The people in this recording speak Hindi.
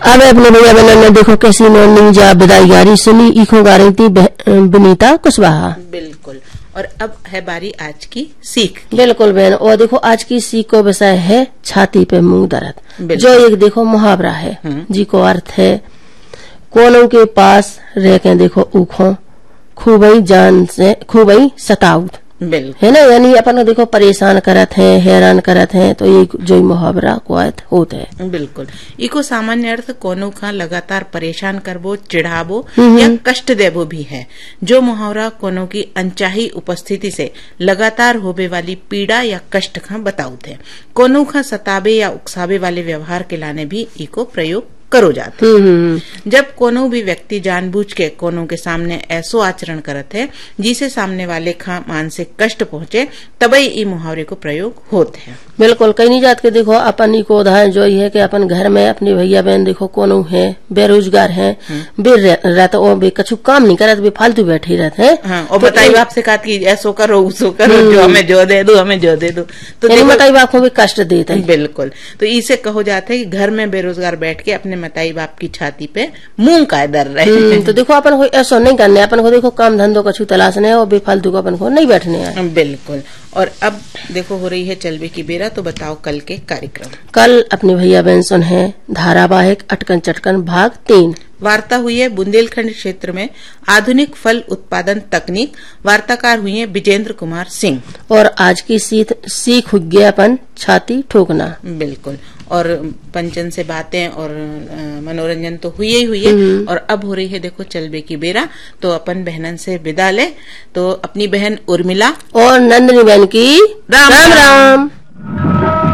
अब अपने भैया बहनों ने देखो कैसी मॉर्निंग जा विदाई गारी सुनी, इको गा रही थी विनीता कुशवाहा। बिल्कुल। और अब है बारी आज की सीख की। बिल्कुल बहन, और देखो आज की सीख को विषय है छाती पे मूंग दर्द, जो एक देखो मुहावरा है जी को अर्थ है कोनों के पास रह के देखो ऊखों खूबई जान से खूबई सताउत, है ना, यानी अपन को देखो परेशान करत है, हैरान करत है, तो ये जो मुहावरा को अर्थ होता है। बिल्कुल। इको सामान्य अर्थ कोनो का लगातार परेशान करबो, चिढ़ाबो या कष्ट देबो भी है। जो मुहावरा कोनो की अनचाही उपस्थिति से लगातार होबे वाली पीड़ा या कष्ट का बताउत है। कोनो का सताबे या उकसाबे वाले व्यवहार के लाने भी इको प्रयोग करो जाते। जब कोनो भी व्यक्ति जानबूझ के कोनो के सामने ऐसो आचरण करत है जिसे सामने वाले का मानसिक कष्ट पहुंचे, तभी ई मुहावरे को प्रयोग होते हैं। बिल्कुल। कई नहीं जात के देखो अपन को उदाहरण जो है कि अपन घर में अपनी भैया बहन देखो कोनो है बेरोजगार है, रहता और बे कछु काम नहीं करत, बे फालतू बैठे रहते हैं। हाँ, और बताई बाप से कहा कि ऐसो करो उसो करो, जो हमें जो दे दो हमें जो दे दो, तो बताई बाप को भी कष्ट देते हैं। बिल्कुल। तो इसे कहो जाते है कि घर में बेरोजगार बैठ के अपने मताई बाप की छाती पे मूंग का दर रहे। तो देखो अपन को ऐसा नहीं करना, अपन को देखो काम धंधों कछु तलाशने है और बेफालतू को अपन को नहीं बैठने है। बिल्कुल। और अब देखो हो रही है चलबे की बेरा, तो बताओ कल के कार्यक्रम। कल अपने भैया बहन सुन है धारावाहिक अटकन चटकन भाग 3। वार्ता हुई है बुंदेलखंड क्षेत्र में आधुनिक फल उत्पादन तकनीक। वार्ताकार हुई है विजेंद्र कुमार सिंह। और आज की सीख हुई है अपन छाती ठोकना। बिल्कुल। और पंचन से बातें और मनोरंजन तो हुई ही हुई है। और अब हो रही है देखो चलबे की बेरा, तो अपन बहनन से विदा ले। तो अपनी बहन उर्मिला और नंदनी बहन की राम राम।